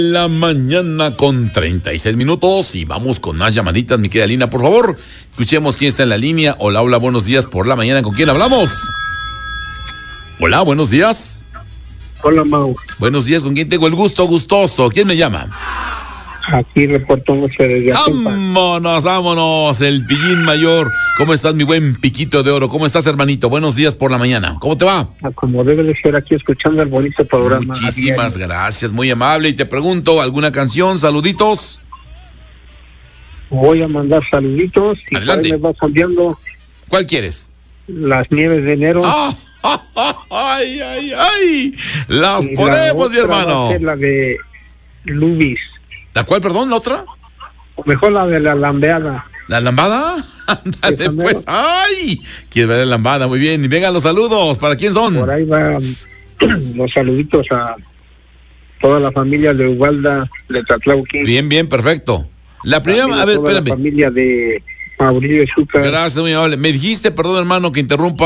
La mañana con 36 minutos y vamos con más llamaditas, mi querida Lina, por favor. Escuchemos quién está en la línea. Hola, hola, buenos días por la mañana. ¿Con quién hablamos? Hola, buenos días. Hola, Mau. Buenos días, ¿con quién tengo el gusto? Gustoso. ¿Quién me llama? Aquí reportándose desde Acimpa. Vámonos, vámonos, el Pillín Mayor. ¿Cómo estás, mi buen Piquito de Oro? ¿Cómo estás, hermanito? Buenos días por la mañana. ¿Cómo te va? Como debe de ser, aquí escuchando el bonito programa. Muchísimas gracias, muy amable. Y te pregunto, ¿alguna canción? Saluditos. Voy a mandar saluditos. Y adelante. me va cambiando. ¿Cuál quieres? Las nieves de enero. ¡Ay, ay, ay! Las Y ponemos, mi hermano. Va a ser la de Lubis. ¿La cuál, perdón? ¿La otra? O mejor la de la lambeada. ¿La lambada? Ándale, pues. ¡Ay! ¿Quieres ver la lambada? Muy bien. Y vengan los saludos. ¿Para quién son? Por ahí van los saluditos a toda la familia de Ubalda, de Tlatlauqui. Bien, bien, perfecto. La primera, a ver, toda espérame. la familia de Mauricio Zúcar. Gracias, muy amable. Me dijiste, perdón, hermano, que interrumpa.